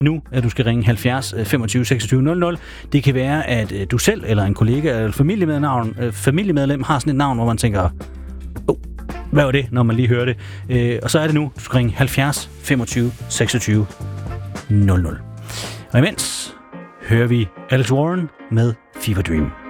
nu, at du skal ringe 70 25 26 00. Det kan være, at du selv eller en kollega eller familiemedlem har sådan et navn, hvor man tænker, hvad var det, når man lige hører det? Og så er det nu, du skal ringe 70 25 26 00. Og imens hører vi Alex Warren med Fever Dream.